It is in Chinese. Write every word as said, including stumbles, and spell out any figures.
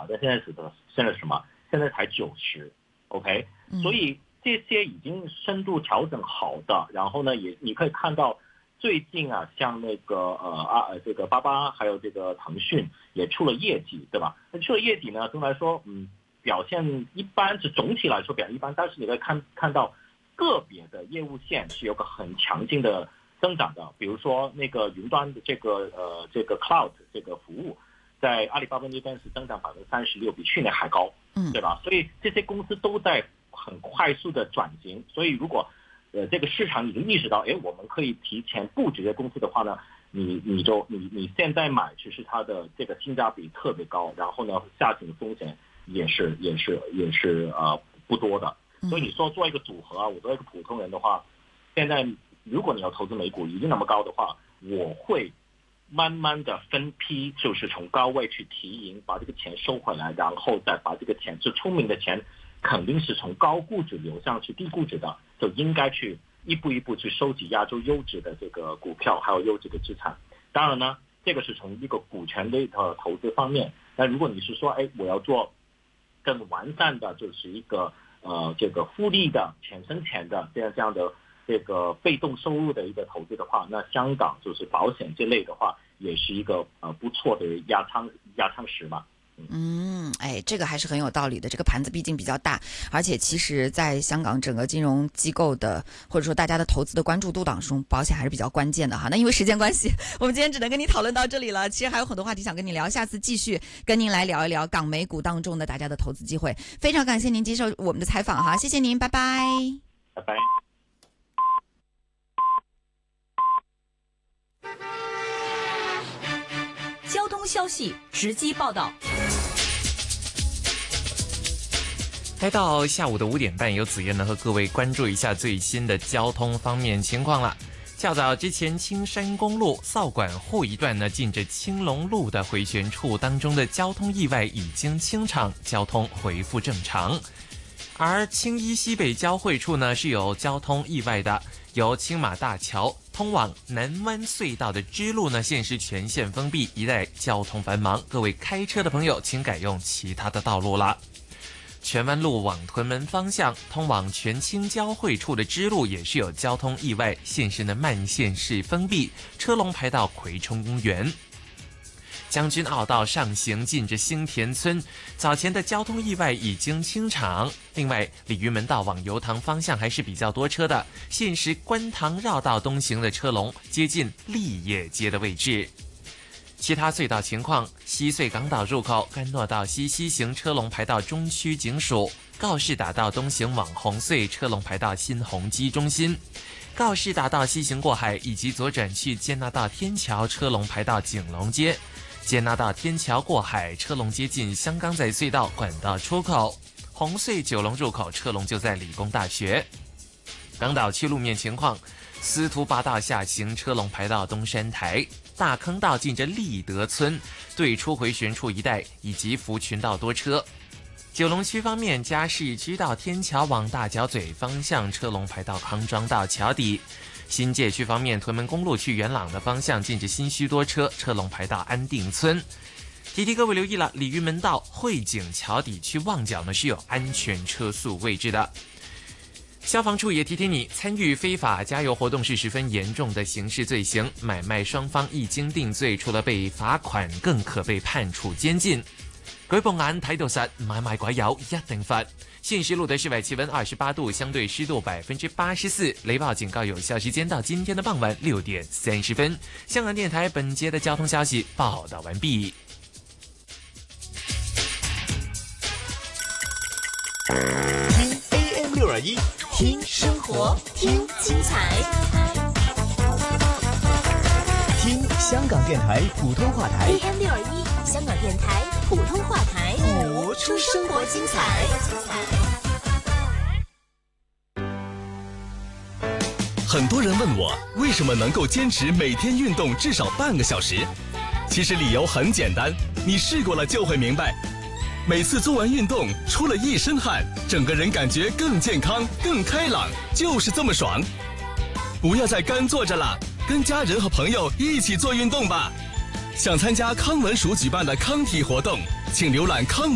但现在是的，现在是什么？现在才九十 ，OK，、嗯、所以这些已经深度调整好的，然后呢，也你可以看到最近啊，像那个呃啊这个巴巴还有这个腾讯也出了业绩，对吧？那出了业绩呢，总的来说，嗯，表现一般，是总体来说表现一般，但是你可以看看到个别的业务线是有个很强劲的增长的，比如说那个云端的这个呃这个 cloud 这个服务，在阿里巴巴那边是增长百分之三十六，比去年还高，嗯，对吧？所以这些公司都在很快速的转型，所以如果呃这个市场已经意识到，哎，我们可以提前布局这些公司的话呢，你你就你你现在买，其实它的这个性价比特别高，然后呢下行风险也是也是也是呃不多的，所以你说做一个组合啊，我作为一个普通人的话，现在如果你要投资美股已经那么高的话，我会慢慢的分批，就是从高位去提盈，把这个钱收回来，然后再把这个钱，就聪明的钱肯定是从高估值流向去低估值的，就应该去一步一步去收集亚洲优质的这个股票，还有优质的资产。当然呢，这个是从一个股权的呃投资方面。那如果你是说，哎，我要做更完善的，就是一个呃这个复利的、钱生钱的这样这样的这个被动收入的一个投资的话，那香港就是保险这类的话，也是一个呃不错的压舱压舱石嘛。 嗯，哎，这个还是很有道理的。这个盘子毕竟比较大，而且其实在香港整个金融机构的或者说大家的投资的关注度当中，保险还是比较关键的哈。那因为时间关系，我们今天只能跟你讨论到这里了。其实还有很多话题想跟你聊，下次继续跟您来聊一聊港美股当中的大家的投资机会。非常感谢您接受我们的采访哈，谢谢您，拜拜。 拜拜。 交通消息直击报道。 来到下午的五点半，由子燕呢和各位关注一下最新的交通方面情况了。较早之前，青山公路扫管后一段呢，近着青龙路的回旋处当中的交通意外已经清场，交通恢复正常。而青衣西北交汇处呢是有交通意外的，由青马大桥通往南湾隧道的支路呢现时全线封闭，一带交通繁忙，各位开车的朋友请改用其他的道路了。荃湾路往屯门方向通往荃青交汇处的支路也是有交通意外，现时呢慢线式封闭，车龙排到葵冲公园。将军澳道上行近着兴田村，早前的交通意外已经清场。另外，鲤鱼门道往油塘方向还是比较多车的，现时观塘绕道东行的车龙接近立业街的位置。其他隧道情况，西隧港岛入口干诺道西西行车龙排到中区警署，告士打道东行往红隧车龙排到新鸿基中心，告士打道西行过海以及左转去坚拿道天桥车龙排到景隆街，坚拿道天桥过海车龙接近香港仔隧道管道出口，红隧九龙入口车龙就在理工大学。港岛区路面情况，司徒拔道下行车龙排到东山台，大坑道近着立德村对出回旋处一带以及福群道多车。九龙区方面，嘉士居道天桥往大角咀方向车龙排到康庄道桥底。新界区方面，屯门公路去元朗的方向近着新墟多车，车龙排到安定村。提提各位留意了，鲤鱼门道汇景桥底去旺角呢是有安全车速位置的。消防处也提提你，参与非法加油活动是十分严重的刑事罪行，买卖双方一经定罪，除了被罚款，更可被判处监禁。舉部眼睇到實，買賣鬼油一定罰。現時路的室外氣溫二十八度，相對濕度百分之八十四。雷暴警告有效時間到今天的傍晚六點三十分。香港電台本節的交通消息報道完畢。 聽 A M 六二一，聽生活，聽精彩，聽香港電台普通話台 A M 六二一，香港電台普通話台， 播出生活精彩。很多人问我为什么能够坚持每天运动至少半个小时，其实理由很简单，你试过了就会明白。每次做完运动出了一身汗，整个人感觉更健康更开朗，就是这么爽。不要再干坐着了，跟家人和朋友一起做运动吧。想参加康文署举办的康体活动，请浏览康